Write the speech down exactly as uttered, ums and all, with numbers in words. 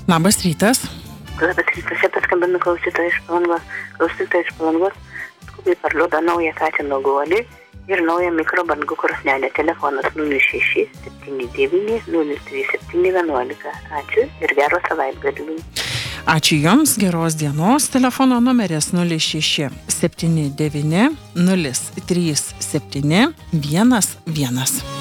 Labas rytas. Labas rytas, čia paskambinu klausytoją iš Palangos. Klausytoją iš Palangos skubiai parduoda naują katino guolį ir naują mikrobangų krosnelę. Telefonas nulis šeši septyni devyni nulis trys septyni vienuolika. Ačiū ir gero savaitgalį. Ačiū Jums, geros dienos. Telefono numeris nulis šeši septyni devyni nulis trys septyni vienas vienas.